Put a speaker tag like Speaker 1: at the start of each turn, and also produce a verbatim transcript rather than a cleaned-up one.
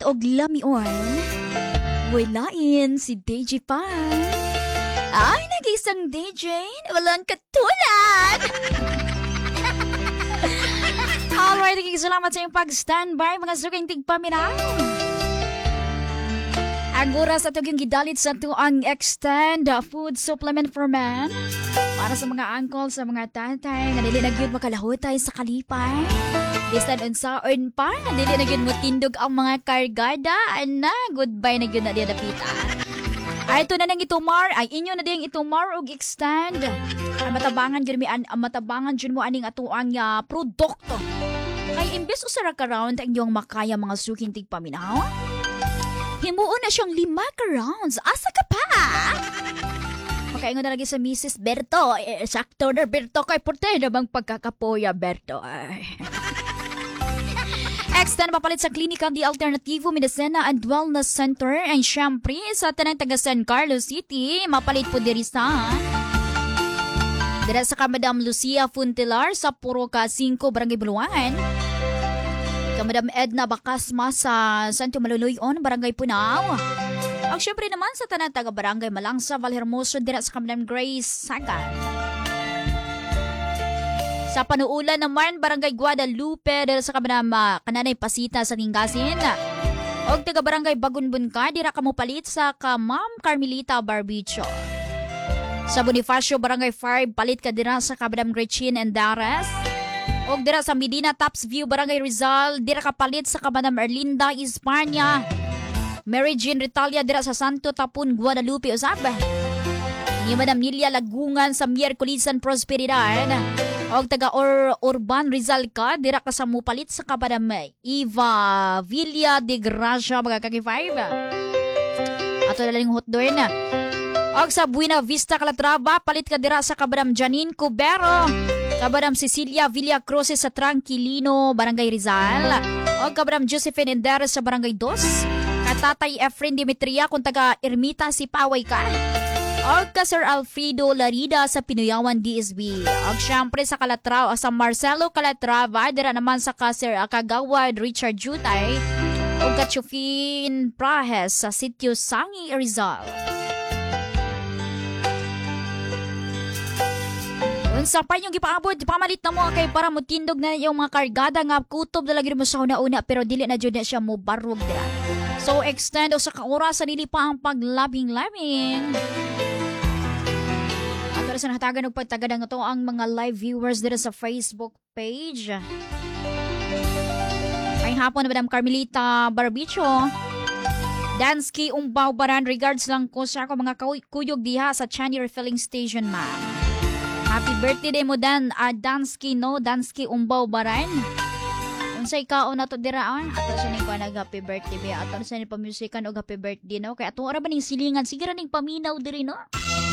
Speaker 1: og lamion. Walain si D J pa. Ay, nag-isang D J na walang katulad. Alright, salamat sa iyong pag-standby, mga suking tigpaminaw. Ang oras at yung gidalit sa ito ang Extend Food Supplement for Men. Para sa mga uncle, sa mga tatay, na dili na yun makalahutay sa kalipay. Bisan unsaon pa, na dili na yun mutindog ang mga kargada. Na, goodbye na yun na diya dapita. Ay, ito na nang itumar. Ay, inyo na diyang itumar o extend. Ang matabangan dyan mo, ang matabangan dyan mo aning ato ang uh, produkto. Ay, imbes o sarak around ang iyong makaya mga suking tigpaminaw. Himuon na siyang lima ka rounds. Asa ka pa? Makaingon na lagi sa Missus Berto. Eh, sakto na Berto kay porte namang pagkakapoya Berto. Ay. Extend mapalit sa klinika di Alternativo Medicina and Wellness Center. And syempre sa tanang taga San Carlos City, mapalit po diri sa dira sa ka Madam Lucia Funtilar sa Puroca five, Barangay Buluan. Ka Madam Edna Bacasma sa Santo Maluluyon, Barangay Punaw. Ang syempre naman sa tanang taga Barangay Malangsa, Valhermoso, dira sa Madam Grace Sagan. Sa Panuulan naman, Barangay Guadalupe, dira sa Madam uh, Kananay Pasita sa Tingasin. Og taga Barangay Bagunbun ka, dira ka mo palit sa ka Ma'am Carmelita Barbicho. Sa Bonifacio, Barangay five, palit ka dira sa ka Madam Gretchen Endares. Og dira sa Medina Tops View, Barangay Rizal, dira ka palit sa ka Madam Erlinda Espanya. Mary Jean Ritalia, dira sa Santo Tapun, Guadalupe, usab. Ni Madam Nilia Lagungan sa Miyerkulisan Prosperidad. Og taga Or Urban Rizal ka, dira ka sa mupalit sa ka Madam Eva Villa de Gracia, mga kaki five. Ato na lang hot doon na. Og sa Buena Vista, Calatrava, palit ka dira sa ka Madam Janine Cubero. Kabadam Cecilia Villa Cruz sa Tranquilino, Barangay Rizal. O kabadam Josephine Enderes sa Barangay two. Katatay Efren Dimitria kung taga Ermita si Paway ka. O ka Sir Alfredo Larida sa Pinuyawan D S B. O syempre sa Calatrava, sa Marcelo Calatrava, dira naman sa ka Sir Kagawad Richard Jutay. O ka Chufin Prahes sa Sitio Sangi, Rizal. Unsa pa yung gipaabot, pamalit na mo kay para mutindog na yung mga kargada nga kutob na lagi mo sa una-una pero dili na dyan na siya mo barog dira. So extend o sa kaoras sa nili pa ang paglabing-labing. At oras na hatagan o pagtagad ang ito ang mga live viewers dira sa Facebook page. Ay hapon na Madam Carmelita Barbicho. Dansky Umbaw Baran, regards lang ko sa ako mga kuyog diha sa Chani Refilling Station, ma'am. Happy birthday mo dan, uh, Dansky, no? Dansky Umbaw Baran. Unsay kaon nato diraan, ato sa ning panag happy birthday be, ato sa ning pamusikan og happy birthday, no? Kay ato ra ba ning silingan, sige ra ning paminaw diri, no?